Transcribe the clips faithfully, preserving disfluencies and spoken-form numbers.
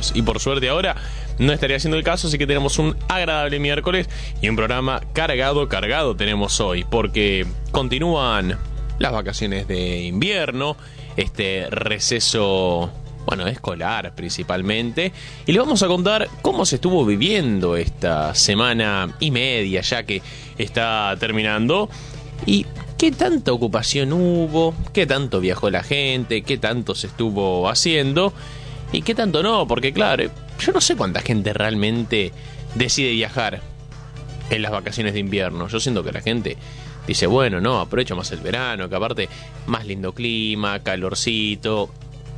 vacaciones. Y por suerte ahora no estaría siendo el caso, así que tenemos un agradable miércoles y un programa cargado, cargado tenemos hoy, porque continúan las vacaciones de invierno, este receso, bueno, escolar principalmente, y les vamos a contar cómo se estuvo viviendo esta semana y media ya que está terminando, y qué tanta ocupación hubo, qué tanto viajó la gente, qué tanto se estuvo haciendo y qué tanto no, porque claro, yo no sé cuánta gente realmente decide viajar en las vacaciones de invierno. Yo siento que la gente dice, bueno, no, aprovecho más el verano, que aparte más lindo clima, calorcito.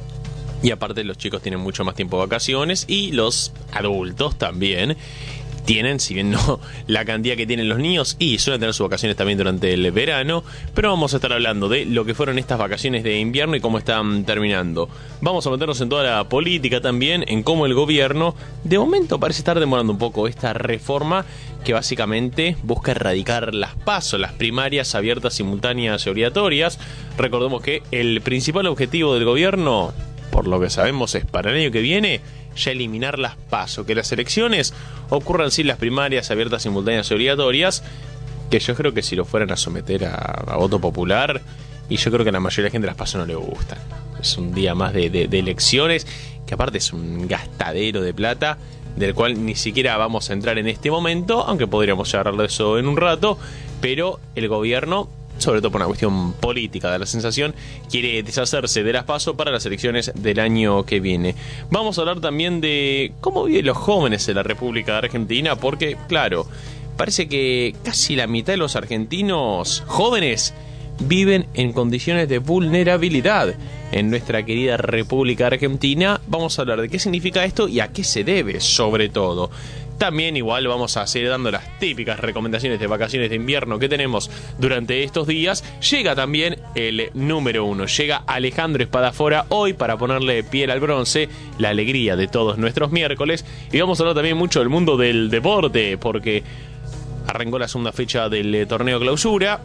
Y aparte los chicos tienen mucho más tiempo de vacaciones y los adultos también tienen, si bien no la cantidad que tienen los niños, y suelen tener sus vacaciones también durante el verano, pero vamos a estar hablando de lo que fueron estas vacaciones de invierno y cómo están terminando. Vamos a meternos en toda la política también, en cómo el gobierno de momento parece estar demorando un poco esta reforma que básicamente busca erradicar las PASO, las primarias abiertas, simultáneas y obligatorias. Recordemos que el principal objetivo del gobierno, por lo que sabemos, es para el año que viene ya eliminar las PASO, que las elecciones ocurran sin las primarias abiertas, simultáneas y obligatorias, que yo creo que si lo fueran a someter a, a voto popular, y yo creo que a la mayoría de la gente las PASO no le gustan. Es un día más de, de, de elecciones, que aparte es un gastadero de plata, del cual ni siquiera vamos a entrar en este momento, aunque podríamos ya hablar de eso en un rato, pero el gobierno, sobre todo por una cuestión política, da la sensación, quiere deshacerse de las PASO para las elecciones del año que viene. Vamos a hablar también de cómo viven los jóvenes en la República de Argentina, porque, claro, parece que casi la mitad de los argentinos jóvenes viven en condiciones de vulnerabilidad en nuestra querida República Argentina. Vamos a hablar de qué significa esto y a qué se debe, sobre todo. También igual vamos a seguir dando las típicas recomendaciones de vacaciones de invierno que tenemos durante estos días. Llega también el número uno, llega Alejandro Espadafora hoy para ponerle piel al bronce, la alegría de todos nuestros miércoles. Y vamos a hablar también mucho del mundo del deporte, porque arrancó la segunda fecha del torneo Clausura,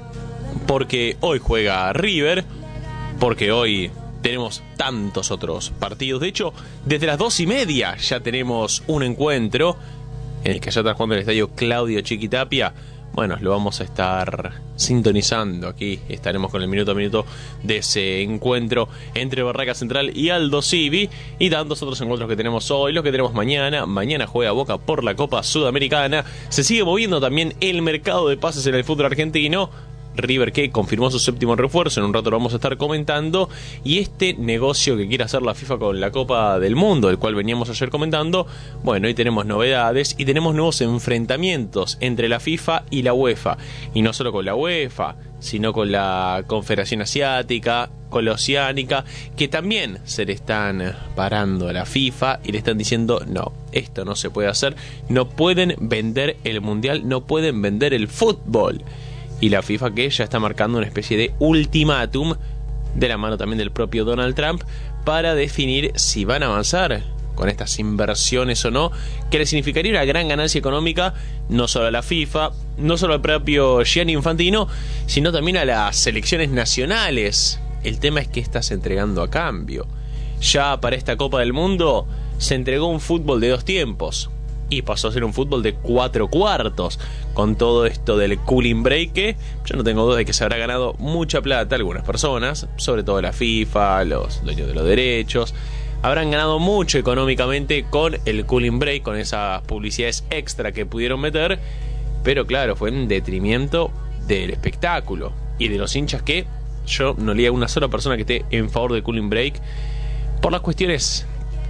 porque hoy juega River, porque hoy tenemos tantos otros partidos. De hecho, desde las dos y media ya tenemos un encuentro en el que ya está jugando el estadio Claudio Chiquitapia. Bueno, lo vamos a estar sintonizando aquí. Estaremos con el minuto a minuto de ese encuentro entre Barraca Central y Aldo Civi. Y tantos otros encuentros que tenemos hoy, los que tenemos mañana. Mañana juega Boca por la Copa Sudamericana. Se sigue moviendo también el mercado de pases en el fútbol argentino. River, que confirmó su séptimo refuerzo, en un rato lo vamos a estar comentando, y este negocio que quiere hacer la FIFA con la Copa del Mundo, el cual veníamos ayer comentando. Bueno, hoy tenemos novedades y tenemos nuevos enfrentamientos entre la FIFA y la UEFA, y no solo con la UEFA, sino con la Confederación Asiática, con la Oceánica, que también se le están parando a la FIFA y le están diciendo, no, esto no se puede hacer, no pueden vender el Mundial, no pueden vender el fútbol. Y la FIFA, que ya está marcando una especie de ultimátum, de la mano también del propio Donald Trump, para definir si van a avanzar con estas inversiones o no, que le significaría una gran ganancia económica, no solo a la FIFA, no solo al propio Gianni Infantino, sino también a las selecciones nacionales. El tema es que estás entregando a cambio. Ya para esta Copa del Mundo se entregó un fútbol de dos tiempos, y pasó a ser un fútbol de cuatro cuartos, con todo esto del cooling break, que yo no tengo duda de que se habrá ganado mucha plata algunas personas, sobre todo la FIFA, los dueños de los derechos, habrán ganado mucho económicamente con el cooling break, con esas publicidades extra que pudieron meter, pero claro, fue en detrimento del espectáculo y de los hinchas, que yo no leí a una sola persona que esté en favor del cooling break por las cuestiones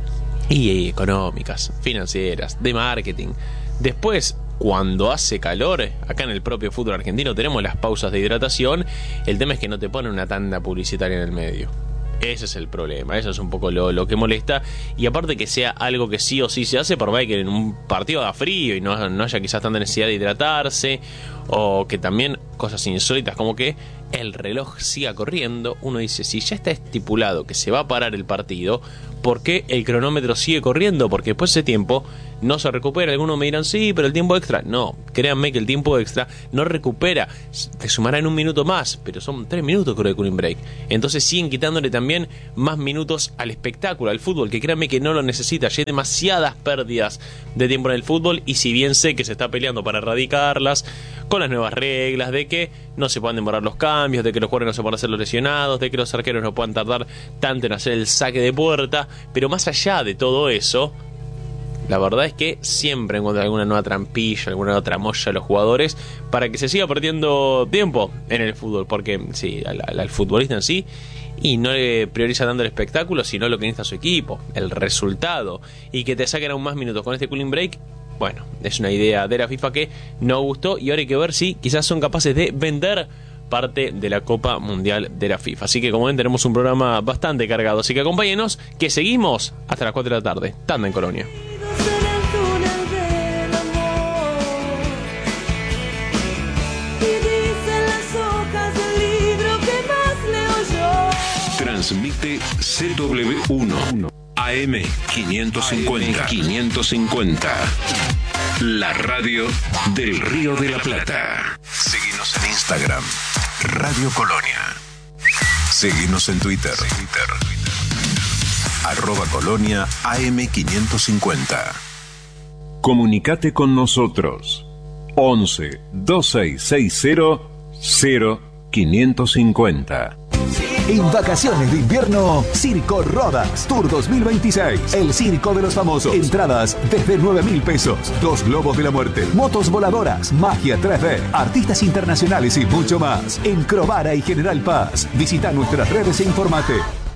y económicas, financieras, de marketing. Después, cuando hace calor, acá en el propio fútbol argentino tenemos las pausas de hidratación. El tema es que no te ponen una tanda publicitaria en el medio. Ese es el problema, eso es un poco lo, lo que molesta. Y aparte que sea algo que sí o sí se hace, por más que en un partido haga frío y no, no haya quizás tanta necesidad de hidratarse, o que también cosas insólitas como que el reloj siga corriendo. Uno dice, si ya está estipulado que se va a parar el partido, ¿por qué el cronómetro sigue corriendo? Porque después ese tiempo no se recupera. Algunos me dirán, sí, pero el tiempo extra. No, créanme que el tiempo extra no recupera. Te sumarán un minuto más, pero son tres minutos creo de cooling break. Entonces siguen quitándole también más minutos al espectáculo, al fútbol, que créanme que no lo necesita. Ya hay demasiadas pérdidas de tiempo en el fútbol, y si bien sé que se está peleando para erradicarlas con las nuevas reglas, de que no se puedan demorar los cambios, de que los jugadores no se puedan hacer los lesionados, de que los arqueros no puedan tardar tanto en hacer el saque de puerta, pero más allá de todo eso, la verdad es que siempre encuentran alguna nueva trampilla, alguna otra molla a los jugadores para que se siga perdiendo tiempo en el fútbol, porque sí, al, al, al futbolista en sí, y no le prioriza tanto el espectáculo, sino lo que necesita su equipo, el resultado, y que te saquen aún más minutos con este cooling break. Bueno, es una idea de la FIFA que no gustó, y ahora hay que ver si quizás son capaces de vender parte de la Copa Mundial de la FIFA. Así que, como ven, tenemos un programa bastante cargado, así que acompáñenos, que seguimos hasta las cuatro de la tarde. Tanda en Colonia. Transmite C W uno A M quinientos cincuenta. quinientos cincuenta. La radio del Río de la Plata. Seguinos en Instagram, Radio Colonia. Seguinos en Twitter, Twitter. Arroba Colonia A M quinientos cincuenta. Comunicate con nosotros. once, veintiséis sesenta, cero quinientos cincuenta. En vacaciones de invierno, Circo Rodas Tour dos mil veintiséis. El circo de los famosos. Entradas desde nueve mil pesos. Dos globos de la muerte. Motos voladoras. Magia tres D. Artistas internacionales y mucho más. En Crovara y General Paz. Visita nuestras redes e informate.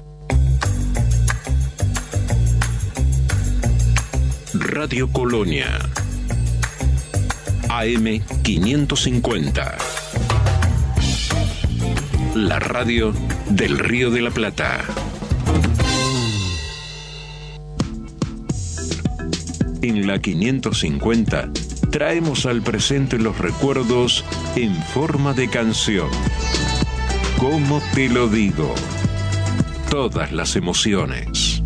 Radio Colonia. A M quinientos cincuenta. La radio del Río de la Plata. En la quinientos cincuenta traemos al presente los recuerdos en forma de canción. ¿Cómo te lo digo? Todas las emociones.